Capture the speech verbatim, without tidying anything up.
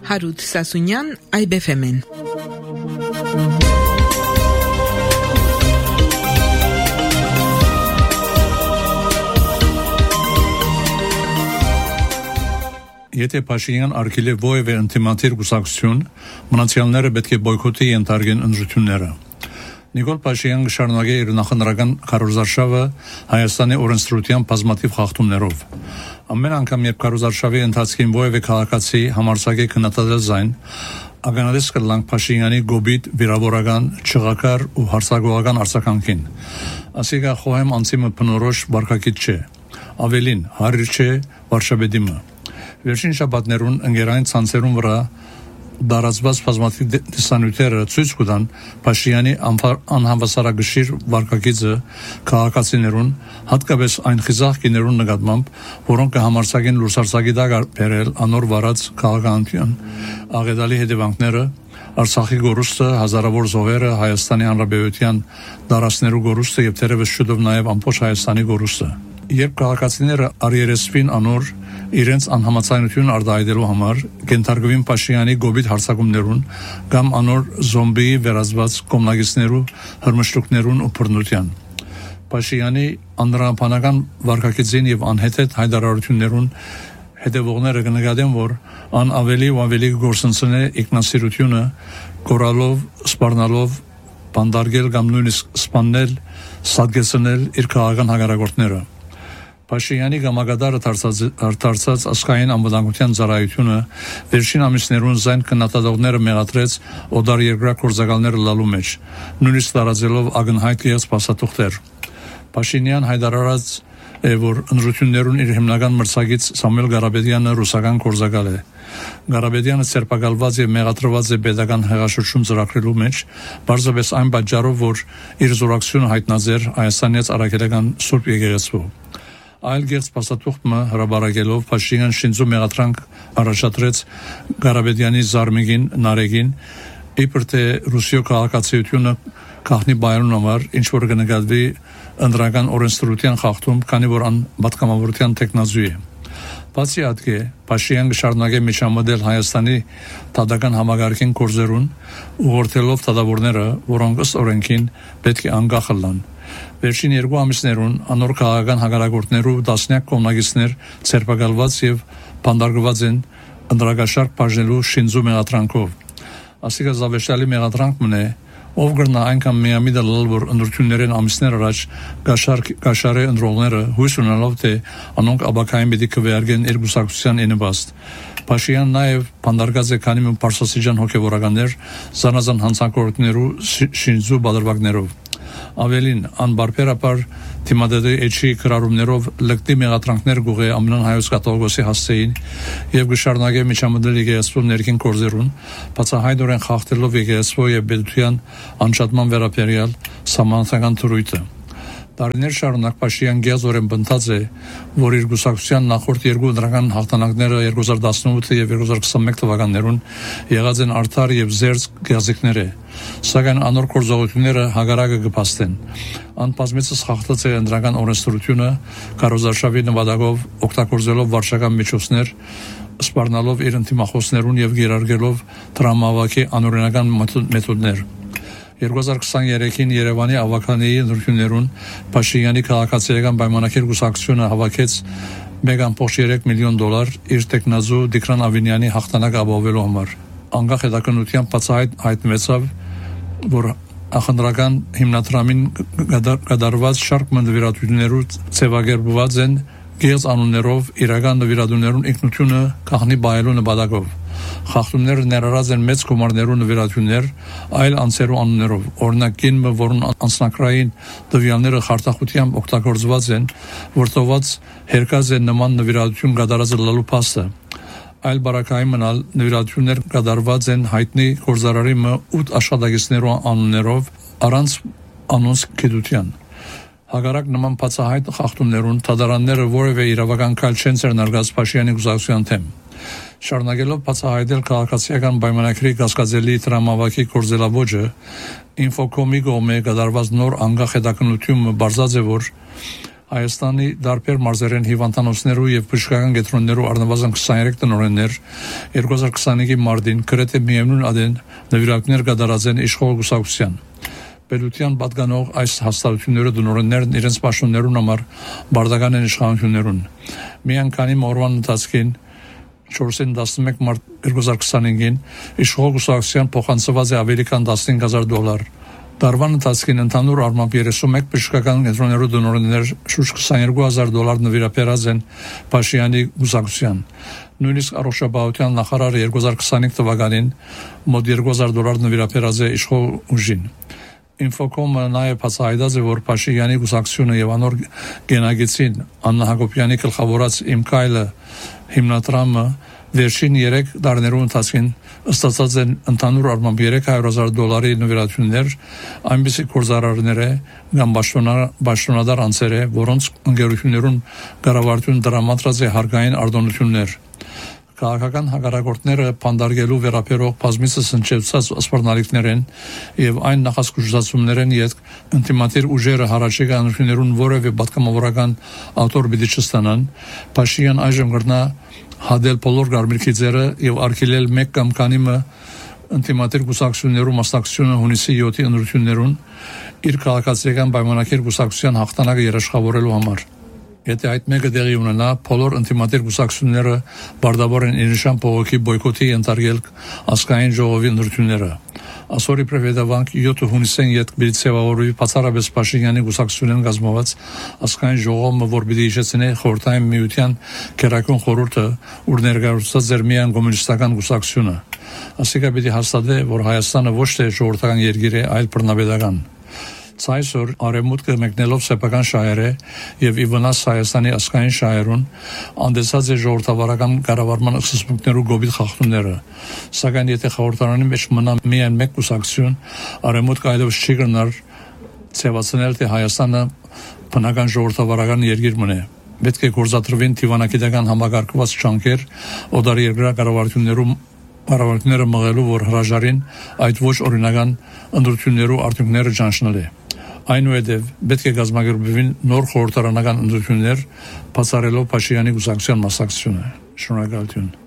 Հարութ Սասունյան, այ բի էֆ էմ-ն։ Եթե Փաշինյան արգելի որևէ ինտիմատիր կուսակցություն, մնացյալները պետք է բոյկոտի ենթարկեն ընտրությունները։ Նիկոլ Փաշինյանը շարունակե իր նախընտրական քարոզարշավը Հայաստանի օրենսդրության բազմաթիվ խախտումներով։ Ամեն անգամ, երբ քարոզարշավի ընթացքին որևէ քաղաքացի համարձակե քննադատել զայն, ականատես կլանք Փաշինյանի գոբիտ, վիրավորական, չղակար ու հարցակողական արձագանքին։ Ասիկա խոհեմ անցիմը բնորոշ վարկակից չէ, ավելին հարիր չէ վարշաբեդիմը։ Վերջին շաբաթներուն ընկերային ցանցերուն վրա դարածված բազմաթիվ տեսանյութերը ցույց կտան Փաշինյանի անհավասարագշիր վարկակիցը քաղաքացիներուն, հատկապես այն խիզախ կիներուն նկատմամբ, որոնք կհամարձակեն լուսարձակի տակ բերել անոր վարած քաղաքականության աղետալի հետևանքները, Արցախի գորուստը, հազարավոր զոհերը, Հայաստանի Հանրապետության դարաշներու գորուստը եւ թերևս շուտով նաեւ ամբողջ Հայաստանի գորուստը։ Երբ քաղաքացիները արիերեսպին անոր իրենց անհամաձայնությունն արտահայտելու համար կենթարկվին Փաշինյանի գոբիտ հարձակումներուն կամ անոր զոմբիի վերածված կոմնագիստներու հրմշտուկներուն ու բռնության։ Փաշինյանի անդրանապանական վարկակիցին եւ անհեթեթ հայտարարություններուն հետևողները կնկատեն, որ ան ավելի ու ավելի գործընծն է ինքնասիրությունը, կորալով, սպառնալով, բանդարգել կամ նույնիսկ սպանել, սատկեցնել իր քաղաքական հակառակորդները։ Փաշինյանի գամագադարը դարձած աշխարհային անվտանգության ծառայությունը վերջին ամիսներուն զայն քննադատողները մեղադրեց օդար երկրակ գործակալները լալու մեջ, նույնիսկ տարածելով ակնհայտ եղած փաստաթուղթեր։ Փաշինյան հայտարարած է, որ ընտրություններուն իր հիմնական մրցակից Սամվել Ղարաբեդյանը ռուսական գործակալ է։ Ղարաբեդյանը ցերպակալված եւ մեղադրված է պետական հեղաշրջում ծրագրելու մեջ, բարձրապես այն պատճառով, որ իր զորակցությունը հայտնած էր Հայաստանից արաքելական Սուրբ Եկեղեցու։ Այլ գերց փաստաթուղթը հրաբարակելով Փաշինյան շինծու մեղադրանք առաջադրեց Ղարաբեդյանի Զարմիգին Նարեգին, իբր թե Ռուսիո քաղաքացիությունը քահնի բայրուն համար ինչ որ կնկատվի ընդրական օրենսդրության խախտում, քանի որ ան պատգամավորության տեխնազու է։ Բացի այդ, Փաշինյանը շարունակե միջամտել Հայաստանի դատական համագարկին կորզերուն, ուղղորդելով դատավորները, որոնք ըստ օրենքին պետք է անկախ լան։ Վերջին երկու ամիսներուն անոր քաղաքական հակառակորդներու տասնյակ կոմնագիստներ ցերպակալված եւ բանդարգված են ընդրակաշարք բաժնելու շինծու մեղադրանքով։ Ասիկա զավեշտալի մեղադրանքն է, ով գրնա այնքան միամիտ լալ, որ ընդրություններեն ամիսներ առաջ գաշարե ընդրողները հույս ունենալով թե անոնք աբակային պիտի քվեարկեն իր գուսակցության ինվաստ։ Փաշինյան նաև բանդարգած է քանի մի պարսասիջան հոգևորականներ զանազան հանցանքորություններու շինծու բادرվակներով։ Ավելին անբարբերաբար թիմադեդի էջի կրարումներով լկտի մեղադրանքներ գուղե ամնան հայոց կաթողիկոսի հասցեին եւ գշարնագե միջամտել եկեղեցու ներքին կորզերուն, բացահայտորեն խախտելով եկեղեցու եւ պետության անջատման վերաբերյալ սահմանական թրույթը։ Տարիներ շարունակ Փաշինյան գեզորեն բնթած է, որ իր գուսակցության նախորդ երկու ընդրական հաղթանակները երկու հազար տասնութ եւ երկու հազար քսաներկու թվականներուն եղած են արդար եւ զերծ գազիկներ է, սակայն անոր գործողությունները հագարակը կփաստեն։ Անպազմիցս խախտած է ընդրական օրենսդրությունը, քարոզարշավի նվադագով օգտագործելով վարչական միջոցներ, սպառնալով իր ինտիմախոսներուն եւ գերարգելով տրամավակի անօրինական մեթոդներ։ երկու հազար քսաներեքին Երևանի ավականեի ընտրություններուն Փաշինյանի քաղաքացիական պայմանագիր գուսակցությունը հավաքեց մեկ կόμma երեք միլիոն դոլար իր տեխնազու Դիկրան Ավինյանի հաղթանակը ապահովելու համար։ Անկախ հետաքննության բացահայտ հայտնվեցավ, որ ախնդրական հիմնադրամին կատարված շարք նվիրատություններու ցեվագերբված են գերց անուններով իրական նվիրատուներուն ինքնությունը քահնի բայելու նպատակով։ Խախտումները ներառած են մեծ գումարներու նվիրատություններ, այլ անձերու անուններով, օրինակ կինը, որոնց անձնակրային տվյալները խարտախությամբ օգտագործված են, որտեղված հերկած է նման նվիրատություն կատարած լալու փաստը։ Այլ բարակային մնալ նվիրատություններ կատարված են հայտնի գործարարի ութ աշխատակիցներու անուններով առանց անոնց գիտության։ Հակառակ նման բացահայտ խախտումներուն թադարանները որևէ իրավական քայլ չեն ձեռնարկած Փաշինյանի գուսակցության թեմ։ Շարունակելով բացահայտել քաղաքացիական պայմանագրի կասկածելի տրամավակի կորզելավոճը, Ինֆոկոմի կողմէ կատարված նոր անկախ հետաքննությունը բարձած է, որ Հայաստանի դարբեր մարզերեն հիվանդանոցներու եւ բժշկական կենտրոններու առնվազն քսաներեք տնօրեններ երկու հազար քսաներկի մարտին գրեթե միևնույն ադեն նվիրակներ կատարած են իշխող գուսակցության։ Պետության պատկանող այս հաստատությունները տնօրեններն իրենց պաշտոններուն համար բարդական են իշխանություններուն։ Միանկանի օրվան ընթացքին չորսին տասնմեկ մարտ երկու հազար քսանինգին իշխող գուսակցության փոխանցված է ավելի քան տասնհինգ հազար դոլար։ Տարվան ընթացքին ընդհանուր առմամբ երեսունմեկ բժշկական կենտրոններու տնօրեններ շուրջ քսաներկու հազար դոլար նվիրաբերած են Փաշինյանի գուսակցության։ Նույնիսկ առողջապահության նախարարը երկու հազար քսանինգ թվականին մոտ երկու հազար դոլար նվիրաբերած է իշխող ուժին։ Ինֆոկոմը նաև հացահայտած է, որ Փաշինյանի գուսակցությունը եւ անոր գենագեցին Աննա Հակոբյանի գլխավորած «Իմ քայլը» հիմնադրամը վերջին երեք տարիներու ընթացքին ստացած են ընդհանուր առմամբ երեք հարյուր հազար դոլարի նվիրատություններ այնպիսի գործարարներ կամ պաշտոնադար անձեր, որոնց ընկերություններուն կառավարություն դրամատրած է հարկային արտոնություններ։ Քաղաքական հակառակորդները փանդարգելու վերապերող բազմիցս հնչեցած սպառնալիքներ են եւ այն նախասկսուծումներն յետ ինտիմատիր ուժերը հարաճեկա անություններուն որևէ պատգամավորական ավտոր պիտի չստանան։ Փաշինյան այժմ գրնա հադել բոլոր գարմիրքիցերը եւ արգելել մեկ կամ քանիմը ինտիմատիր գուսակցություններու մասնակցությունը հունիսի յոթի ընտրություններուն իր քաղաքացիական պայմանագիր գուսակցության հաղթանակը երաշխավորելու համար։ Եթե այդ մեկը դեղի ունենա, բոլոր ինտիմատիր գուսակցությունները բարդավոր են իրնշան փողոքի բոյկոտի ենթարկել ազգային ժողովի ընտրությունները։ Ասորի պրեվեդավանք յոթ հունիսեն յետ բիլիցեվավորի բացառապես Փաշինյանի գուսակցությունն գազմաված ազգային ժողովը, որ պիտի իջեցնե խորհրդային միության քերակուն խորհուրդը, ուր ներկայացած էր միայն կոմունիստական գուսակցությունը։ Ասիկա պիտի հաստատե, որ Հայաստանը ոչ թե ժողովրդական երկիր է, այլ բռնապետական։ Ցայսօր արևմուտքը մեկնելով սեփական շահերը եւ ի վնաս Հայաստանի ազգային շահերուն անդեսած է ժողովրդավարական կառավարման սկզբունքներու գոբիտ խախտումները։ Սակայն եթե խորհրդարանի մեջ մնա միայն մեկ կուսակցություն, արևմուտքը այլևս չի գնար ցեվացնել, թե Հայաստանը բնական ժողովրդավարական երկիր մնե։ Պետք է գործադրվեն դիվանագիտական համագարկված ճանկեր օդար երկրի կառավարություններու կառավարությունները մղելու, որ հրաժարին այդ ոչ օրինական ընտրություններու արդյունքները ճանչնել է։ Այնուհետև պետք է կազմակերպվին նոր խորհրդարանական ընտրություններ, բացառելով Փաշինյանի գուսակցության մասնակցությունը։ Շնորհակալություն։